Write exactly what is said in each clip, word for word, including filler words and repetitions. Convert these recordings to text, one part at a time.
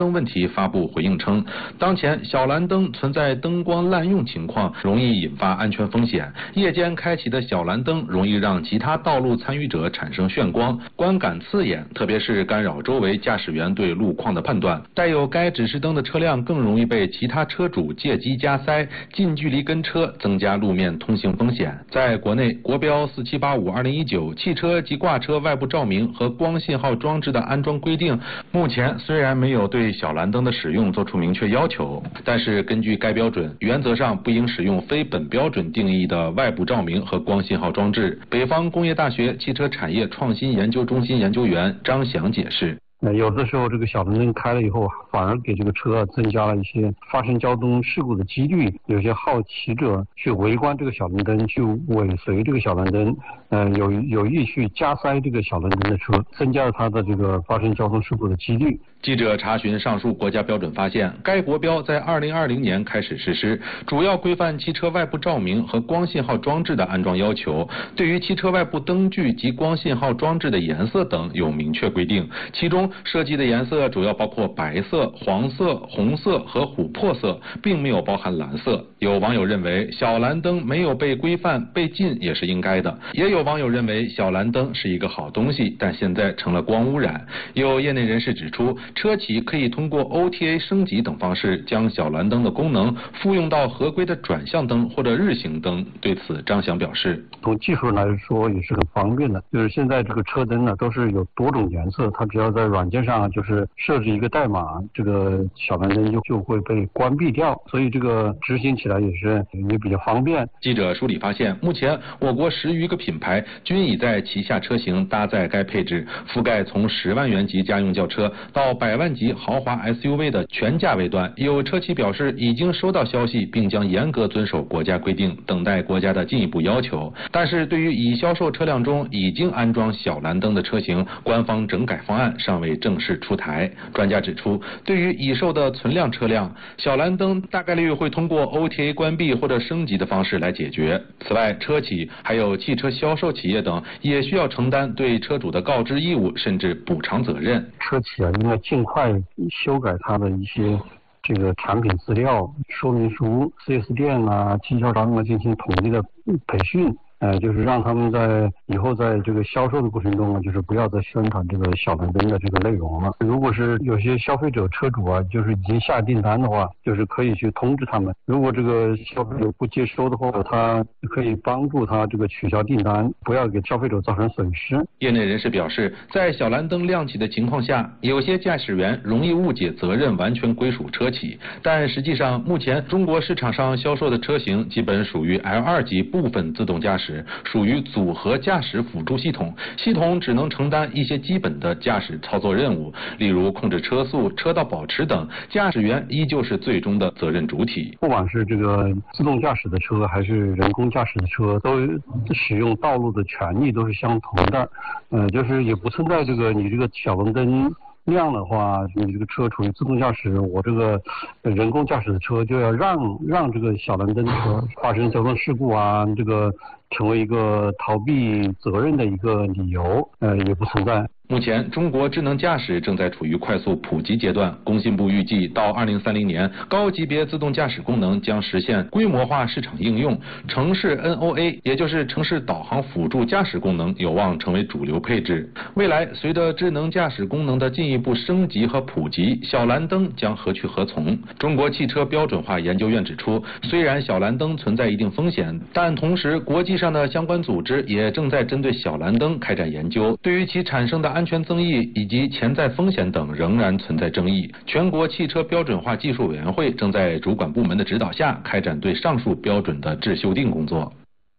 灯问题发布回应称，当前小蓝灯存在灯光滥用情况，容易引发安全风险。夜间开启的小蓝灯容易让其他道路参与者产生眩光，观感刺眼，特别是干扰周围驾驶员对路况的判断。带有该指示灯的车辆更容易被其他车主借机加塞，近距离跟车，增加路面通行风险。在国内，国标四七八五二零一九汽车及挂车外部照明和光信号装置的安装规定，目前虽然没有对小蓝灯的使用做出明确要求，但是根据该标准，原则上不应使用非本标准定义的外部照明和光信号装置。北方工业大学汽车产业创新研究中心研究员张翔解释。 呃，有的时候这个小蓝灯开了以后，反而给这个车增加了一些发生交通事故的几率。有些好奇者去围观这个小蓝灯，去尾随这个小蓝灯，呃，有有意去加塞这个小蓝灯的车，增加了它的这个发生交通事故的几率。 记者查询上述国家标准发现，该国标在二零二零年开始实施，主要规范汽车外部照明和光信号装置的安装要求，对于汽车外部灯具及光信号装置的颜色等有明确规定，其中涉及的颜色主要包括白色、黄色、红色和琥珀色，并没有包含蓝色。有网友认为小蓝灯没有被规范被禁也是应该的，也有网友认为小蓝灯是一个好东西，但现在成了光污染。有业内人士指出，车企可以通过 O T A 升级等方式将小蓝灯的功能复用到合规的转向灯或者日行灯。对此，张翔表示， 从技术来说也是很方便的，就是现在这个车灯呢都是有多种颜色，它只要在软件上就是设置一个代码，这个小蓝灯就就会被关闭掉，所以这个执行起来也是也比较方便。 记者梳理发现，目前我国十余个品牌均已在旗下车型搭载该配置，覆盖从十万元级家用轿车到百万级豪华 S U V 的全价位段。有车企表示已经收到消息，并将严格遵守国家规定，等待国家的进一步要求。但是对于已销售车辆中已经安装小蓝灯的车型，官方整改方案尚未正式出台。专家指出，对于已售的存量车辆，小蓝灯大概率会通过 O T A 关闭或者升级的方式来解决。此外，车企还有汽车销售企业等也需要承担对车主的告知义务，甚至补偿责任。 车企啊，应该尽快修改它的一些这个产品资料、说明书、四 S 店啊、经销商啊进行统一的培训。呃，就是让他们在以后在这个销售的过程中啊，就是不要再宣传这个小蓝灯的这个内容了。如果是有些消费者车主啊，就是已经下订单的话，就是可以去通知他们。如果这个消费者不接收的话，他可以帮助他这个取消订单，不要给消费者造成损失。 业内人士表示，在小蓝灯亮起的情况下，有些驾驶员容易误解责任完全归属车企，但实际上，目前中国市场上销售的车型基本属于 L 二 级部分自动驾驶。属于组合驾驶辅助系统，系统只能承担一些基本的驾驶操作任务，例如控制车速、车道保持等，驾驶员依旧是最终的责任主体。 不管是这个自动驾驶的车还是人工驾驶的车，都使用道路的权利都是相同的，呃，就是也不存在这个你这个小蓝灯亮的话，你这个车处于自动驾驶，我这个人工驾驶的车就要让让这个小蓝灯车发生交通事故啊，这个成为一个逃避责任的一个理由，呃，也不存在。 目前，中国智能驾驶正在处于快速普及阶段。工信部预计，到二零三零年，高级别自动驾驶功能将实现规模化市场应用，城市 N O A， 也就是城市导航辅助驾驶功能，有望成为主流配置。未来，随着智能驾驶功能的进一步升级和普及，小蓝灯将何去何从？中国汽车标准化研究院指出，虽然小蓝灯存在一定风险，但同时，国际上的相关组织也正在针对小蓝灯开展研究，对于其产生的安全争议以及潜在风险等仍然存在争议。全国汽车标准化技术委员会正在主管部门的指导下开展对上述标准的制修订工作。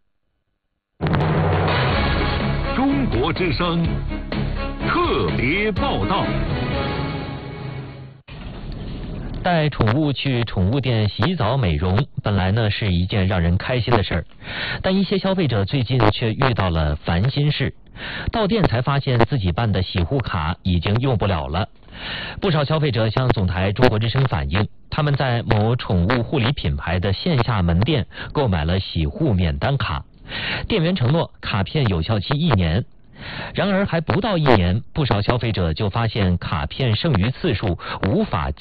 中国之声特别报道。 带宠物去宠物店洗澡美容，本来呢是一件让人开心的事儿，但一些消费者最近却遇到了烦心事。到店才发现自己办的洗护卡已经用不了了。不少消费者向总台中国之声反映，他们在某宠物护理品牌的线下门店购买了洗护免单卡，店员承诺卡片有效期一年。 然而还不到一年，不少消费者就发现卡片剩余次数无法